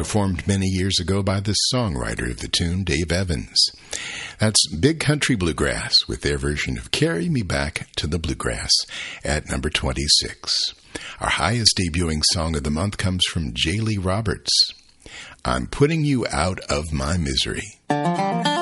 performed many years ago by the songwriter of the tune, Dave Evans. That's Big Country Bluegrass with their version of Carry Me Back to the Bluegrass at number 26. Our highest debuting song of the month comes from Jaylee Roberts. I'm Putting You Out of My Misery.